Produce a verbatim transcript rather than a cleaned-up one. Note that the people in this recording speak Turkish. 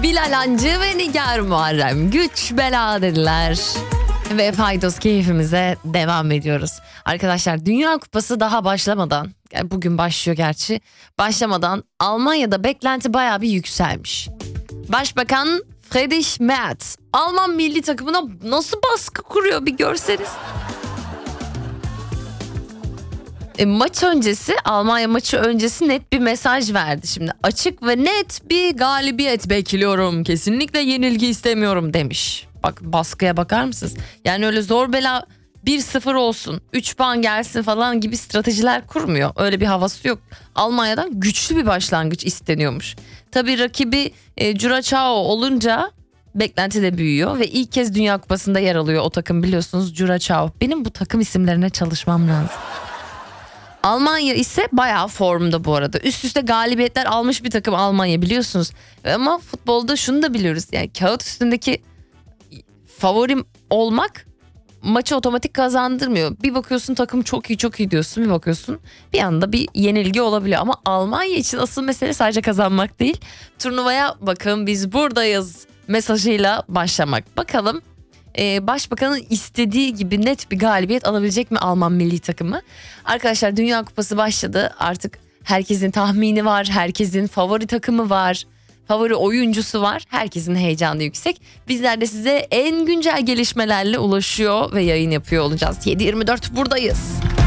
Bilal Hancı ve Nigar Muharrem güç bela dediler. Ve Paydos keyfimize devam ediyoruz. Arkadaşlar Dünya Kupası daha başlamadan, yani bugün başlıyor gerçi, başlamadan Almanya'da beklenti bayağı bir yükselmiş. Başbakan Friedrich Merz Alman milli takımına nasıl baskı kuruyor bir görseniz. E, maç öncesi, Almanya maçı öncesi net bir mesaj verdi şimdi. Açık ve net bir galibiyet bekliyorum. Kesinlikle yenilgi istemiyorum demiş. Bak, baskıya bakar mısınız? Yani öyle zor bela bir sıfır olsun, üç puan gelsin falan gibi stratejiler kurmuyor. Öyle bir havası yok. Almanya'dan güçlü bir başlangıç isteniyormuş. Tabii rakibi e, Curaçao olunca beklenti de büyüyor ve ilk kez Dünya Kupası'nda yer alıyor o takım, biliyorsunuz, Curaçao. Benim bu takım isimlerine çalışmam lazım. Almanya ise bayağı formda bu arada. Üst üste galibiyetler almış bir takım Almanya, biliyorsunuz. Ama futbolda şunu da biliyoruz. Yani kağıt üstündeki favorim olmak maçı otomatik kazandırmıyor. Bir bakıyorsun takım çok iyi çok iyi diyorsun. Bir bakıyorsun bir anda bir yenilgi olabiliyor. Ama Almanya için asıl mesele sadece kazanmak değil. Turnuvaya bakın biz buradayız mesajıyla başlamak. Bakalım Ee, Başbakanın istediği gibi net bir galibiyet alabilecek mi Alman milli takımı? Arkadaşlar Dünya Kupası başladı. Artık herkesin tahmini var. Herkesin favori takımı var. Favori oyuncusu var. Herkesin heyecanı yüksek. Bizler de size en güncel gelişmelerle ulaşıyor ve yayın yapıyor olacağız. yedi yirmi dört buradayız.